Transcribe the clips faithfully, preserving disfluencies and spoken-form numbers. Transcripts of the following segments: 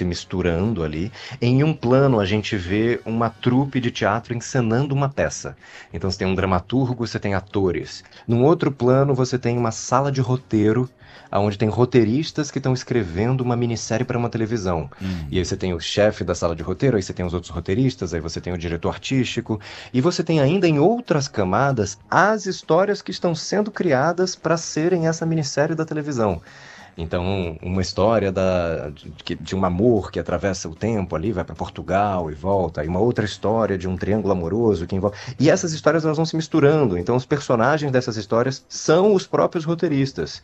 se misturando ali. Em um plano, a gente vê uma trupe de teatro encenando uma peça. Então você tem um dramaturgo, você tem atores. Num outro plano, você tem uma sala de roteiro, onde tem roteiristas que estão escrevendo uma minissérie para uma televisão. E aí Uhum. você tem o chefe da sala de roteiro, aí você tem os outros roteiristas, aí você tem o diretor artístico, e você tem ainda em outras camadas as histórias que estão sendo criadas para serem essa minissérie da televisão. Então, uma história da, de, de um amor que atravessa o tempo ali, vai para Portugal e volta, e uma outra história de um triângulo amoroso que envolve. E essas histórias elas vão se misturando. Então, os personagens dessas histórias são os próprios roteiristas.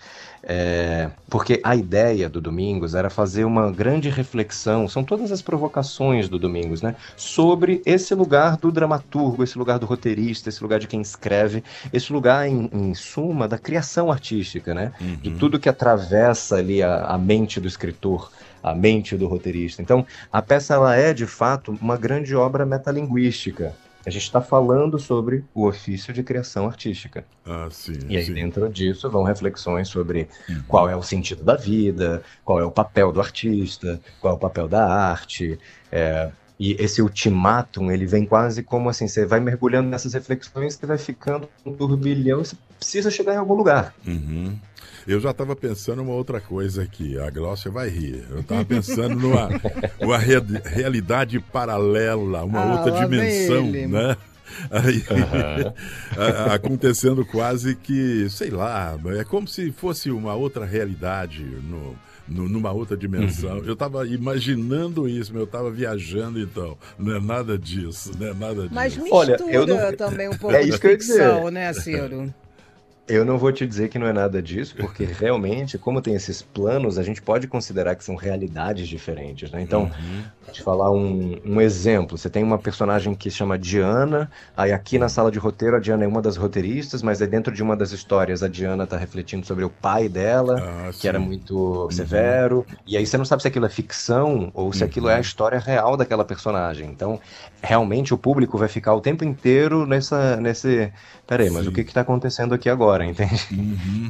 É, porque a ideia do Domingos era fazer uma grande reflexão, são todas as provocações do Domingos, né? Sobre esse lugar do dramaturgo, esse lugar do roteirista, esse lugar de quem escreve, esse lugar, em, em suma, da criação artística, né? De Uhum. tudo que atravessa ali a, a mente do escritor, a mente do roteirista. Então, a peça ela é, de fato, uma grande obra metalinguística. A gente está falando sobre o ofício de criação artística. Ah, sim, E aí, sim. dentro disso, vão reflexões sobre qual Uhum. é o sentido da vida, qual é o papel do artista, qual é o papel da arte. é, E esse ultimátum, ele vem quase como assim, você vai mergulhando nessas reflexões, você vai ficando um turbilhão, e você precisa chegar em algum lugar. Uhum. Eu já estava pensando uma outra coisa aqui, a Gláucia vai rir. Eu estava pensando numa uma re- realidade paralela, uma Ah, outra lá vem dimensão, ele. né? Aí, Aham. a- acontecendo quase que, sei lá, é como se fosse uma outra realidade no, no- numa outra dimensão. Uhum. Eu estava imaginando isso, mas eu estava viajando então. Não é nada disso, não é nada Mas disso. Olha, eu não. mistura também um É pouco de isso que eu ia dizer. ficção, né, Ciro? Eu não vou te dizer que não é nada disso, porque realmente, como tem esses planos, a gente pode considerar que são realidades diferentes, né? Então, Uhum. vou te falar um, um exemplo. Você tem uma personagem que se chama Diana, aí aqui na sala de roteiro a Diana é uma das roteiristas, mas aí dentro de uma das histórias a Diana está refletindo sobre o pai dela, Ah, que era sim. muito Uhum. severo, e aí você não sabe se aquilo é ficção ou se aquilo é a Uhum. história real daquela personagem. Então, realmente o público vai ficar o tempo inteiro nessa, nesse. Peraí, mas o que Sim. está acontecendo aqui agora, entende? Uhum.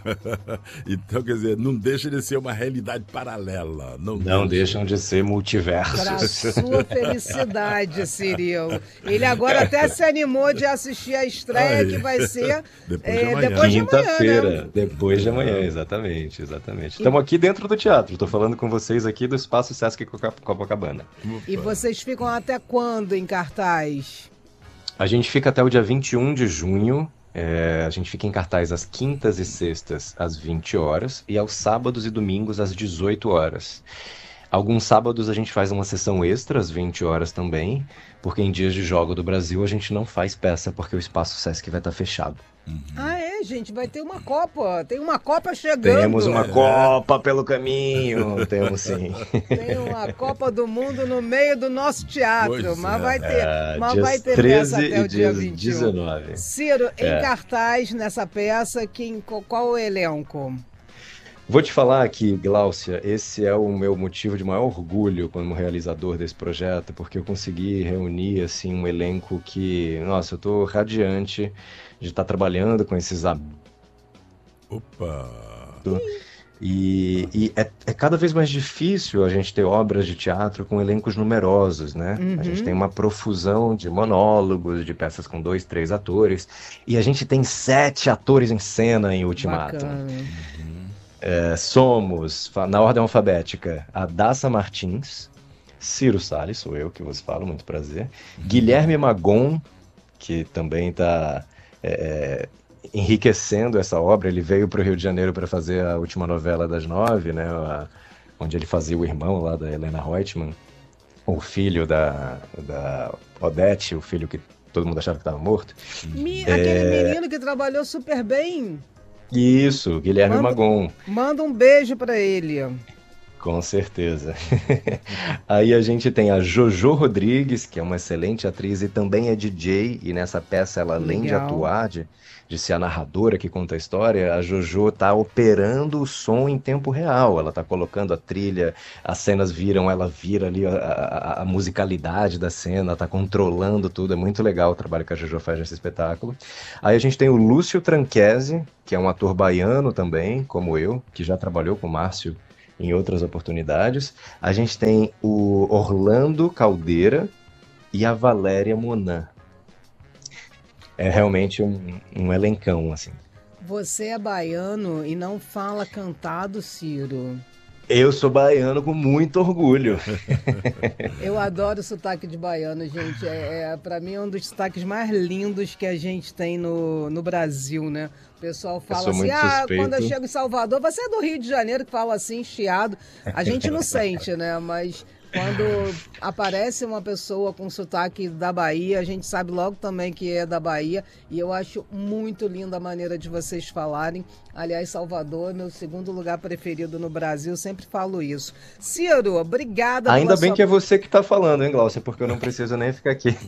Então, quer dizer, não deixa de ser uma realidade paralela, não Não deixa. deixam de ser Para multiversos. sua felicidade, Ciril. Ele agora até se animou de assistir a estreia que Aí, vai ser depois de é, amanhã. depois de amanhã, né? Quinta-feira, depois de amanhã, É. exatamente, exatamente. E, Estamos aqui dentro do teatro, estou falando com vocês aqui do Espaço Sesc Coca- Copacabana. e Opa. vocês ficam até quando em cartaz? A gente fica até o dia vinte e um de junho. É, a gente fica em cartaz às quintas e sextas às vinte horas e aos sábados e domingos às dezoito horas. Alguns sábados a gente faz uma sessão extra às vinte horas também, porque em dias de jogo do Brasil a gente não faz peça porque o Espaço Sesc vai estar fechado. Ah, é, gente, vai ter uma Copa. Tem uma Copa Temos uma chegando. É. Copa pelo caminho, temos sim. Tem uma Copa do Mundo no meio do nosso teatro, Pois mas vai é. ter, Ah, mas vai dias ter peça treze até e o dia dias vinte e um. dezenove. Ciro, em É. cartaz nessa peça, quem, qual, qual o elenco? Vou te falar aqui, Gláucia, esse é o meu motivo de maior orgulho como realizador desse projeto, porque eu consegui reunir assim um elenco que, nossa, eu tô radiante de estar trabalhando com esses amigos. Opa! E, e é, é cada vez mais difícil a gente ter obras de teatro com elencos numerosos, né? A gente tem Uhum. uma profusão de monólogos, de peças com dois, três atores, e a gente tem sete atores em cena em Ultimatum. Bacana. É, somos, fa- na ordem alfabética, a Daça Martins, Ciro Salles, sou eu que vos falo, muito prazer, Guilherme Magon, que também está enriquecendo essa obra. Ele veio para o Rio de Janeiro para fazer a última novela das nove, né, a- onde ele fazia o irmão lá da Helena Reutemann, o filho da, da Odete, o filho que todo mundo achava que estava morto. Me- aquele menino que trabalhou super bem. Isso, Guilherme Manda, Magon. manda um beijo pra ele. Com certeza. Aí a gente tem a Jojo Rodrigues, que é uma excelente atriz e também é D J, e nessa peça ela, além de Legal. atuar, de, de ser a narradora que conta a história, a Jojo tá operando o som em tempo real. Ela tá colocando a trilha, as cenas viram, ela vira ali a, a- a musicalidade da cena, tá controlando tudo. É muito legal o trabalho que a Jojo faz nesse espetáculo. Aí a gente tem o Lúcio Tranchese, que é um ator baiano também, como eu, que já trabalhou com o Márcio em outras oportunidades. A gente tem o Orlando Caldeira e a Valéria Monan. É realmente um, um elencão, assim. Você é baiano e não fala cantado, Ciro. Eu sou baiano com muito orgulho. Eu adoro o sotaque de baiano, gente. É, é, para mim é um dos sotaques mais lindos que a gente tem no, no Brasil, né? O pessoal fala assim, ah, suspeito. Quando eu chego em Salvador, você é do Rio de Janeiro que fala assim, chiado. A gente não sente, né? Mas quando aparece uma pessoa com sotaque da Bahia, a gente sabe logo também que é da Bahia. E eu acho muito linda a maneira de vocês falarem. Aliás, Salvador é meu segundo lugar preferido no Brasil, sempre falo isso. Ciro, obrigada. Ainda bem sua... que é você que está falando, hein, Glaucia, porque eu não preciso nem ficar aqui.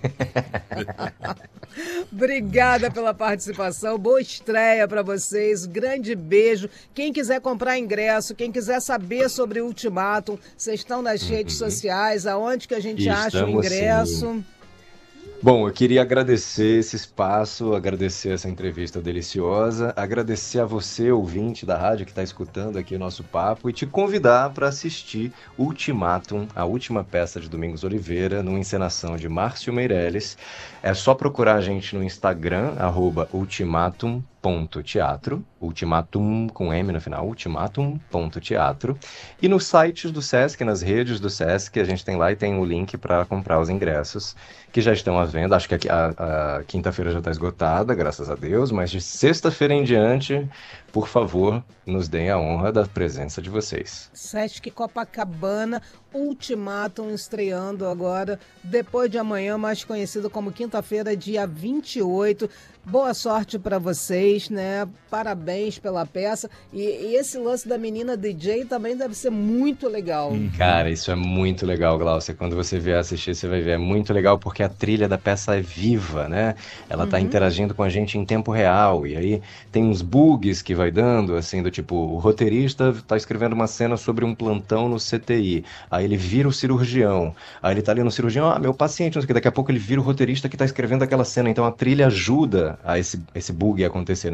Obrigada pela participação, boa estreia para vocês, grande beijo. Quem quiser comprar ingresso, quem quiser saber sobre o Ultimatum, vocês estão nas uhum. redes sociais, aonde que a gente e acha o ingresso? Assim... Bom, eu queria agradecer esse espaço, agradecer essa entrevista deliciosa, agradecer a você, ouvinte da rádio, que está escutando aqui o nosso papo, e te convidar para assistir Ultimatum, a última peça de Domingos Oliveira, numa encenação de Márcio Meirelles. É só procurar a gente no Instagram, arroba ultimatum ponto teatro, ultimatum com M no final, ultimatum ponto teatro, e nos sites do Sesc, nas redes do Sesc, a gente tem lá e tem o link para comprar os ingressos, que já estão à venda. Acho que a, a, a quinta-feira já está esgotada, graças a Deus, mas de sexta-feira em diante, por favor, nos deem a honra da presença de vocês. Sesc Copacabana, Ultimatum estreando agora, depois de amanhã, mais conhecido como quinta-feira, dia vinte e oito. Boa sorte para vocês, né? Parabéns pela peça. E, e esse lance da menina D J também deve ser muito legal. Cara, isso é muito legal, Glaucia. Quando você vier assistir, você vai ver. É muito legal porque a trilha da peça é viva, né? Ela tá uhum. interagindo com a gente em tempo real. E aí tem uns bugs que vai dando, assim, do tipo, o roteirista tá escrevendo uma cena sobre um plantão no C T I. Aí ele vira o cirurgião. Aí ele tá ali no cirurgião, ah, meu paciente, não sei o que. Daqui a pouco ele vira o roteirista que tá escrevendo aquela cena. Então a trilha ajuda a esse, esse bug acontecer, né?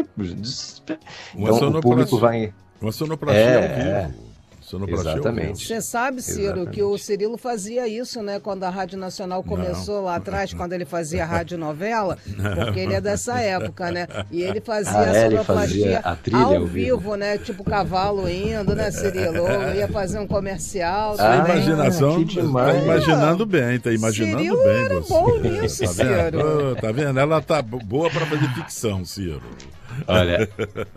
Então o público vai... Uma sonoplastia é, ao vivo. Sonoplastia Exatamente. Você sabe, Ciro, Exatamente. que o Cirilo fazia isso, né? Quando a Rádio Nacional começou não. lá atrás, quando ele fazia a radionovela, porque ele é dessa época, né? E ele fazia ah, a é, sonoplastia a trilha ao, ao vivo, vivo, né? Tipo cavalo indo, né, Cirilo? Ia fazer um comercial. A ah, imaginação, tá imaginando bem, tá imaginando Cirilo bem. Era você. bom nisso, tá Ciro. Oh, tá vendo? Ela tá boa para fazer ficção, Ciro. Olha,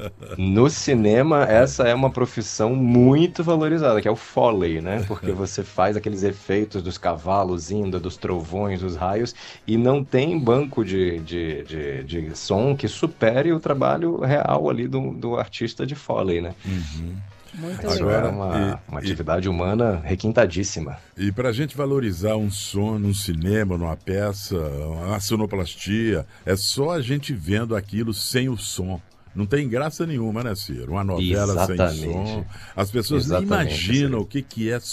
no cinema essa é uma profissão muito valorizada, que é o Foley, né? Porque você faz aqueles efeitos dos cavalos indo, dos trovões, dos raios, e não tem banco de, de, de, de som que supere o trabalho real ali do, do artista de Foley, né? Uhum. Muito Agora, legal. uma, e, uma atividade e, humana requintadíssima. E para a gente valorizar um som num cinema, numa peça, uma sonoplastia, é só a gente vendo aquilo sem o som. Não tem graça nenhuma, né, Ciro? Uma novela Exatamente. sem som. As pessoas Exatamente, nem imaginam o que, que é,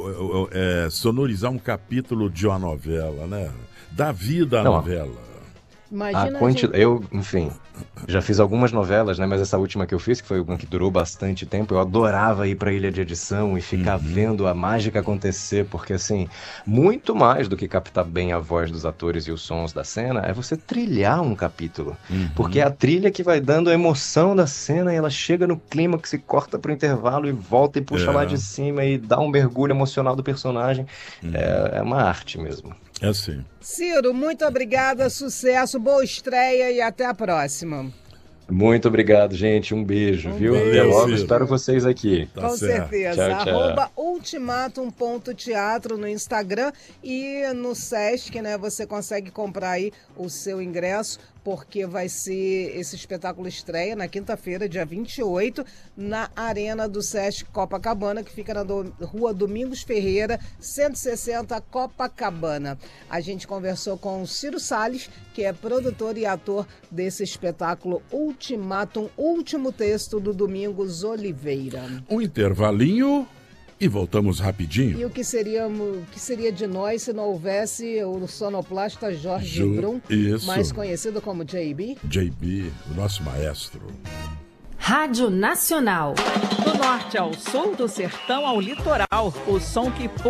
é sonorizar um capítulo de uma novela, né? Dá vida à Não, novela. Imagina a quanti... gente... Eu, enfim, já fiz algumas novelas, né? Mas essa última que eu fiz, que foi uma que durou bastante tempo, eu adorava ir pra ilha de edição e ficar uhum. vendo a mágica acontecer, porque, assim, muito mais do que captar bem a voz dos atores e os sons da cena, é você trilhar um capítulo. Uhum. Porque é a trilha que vai dando a emoção da cena e ela chega no clima que se corta pro intervalo e volta e puxa é. lá de cima e dá um mergulho emocional do personagem. Uhum. É, é uma arte mesmo. É assim. Ciro, muito obrigada, sucesso, boa estreia e até a próxima. Muito obrigado, gente. Um beijo, um viu? Beijo. Até logo, Ciro. Espero vocês aqui. Tá Com certo. certeza. Tchau, tchau. Arroba ultimatum ponto teatro no Instagram e no Sesc, né? Você consegue comprar aí o seu ingresso, porque vai ser esse espetáculo estreia na quinta-feira, dia vinte e oito, na Arena do Sesc Copacabana, que fica na do, Rua Domingos Ferreira, cento e sessenta, Copacabana. A gente conversou com o Ciro Salles, que é produtor e ator desse espetáculo Ultimatum, último texto do Domingos Oliveira. Um intervalinho e voltamos rapidinho. E o que seria, o que seria de nós se não houvesse o sonoplasta Jorge Ju, Brum, isso. mais conhecido como J B? J B, o nosso maestro. Rádio Nacional. norte ao sul, do sertão ao litoral. O som que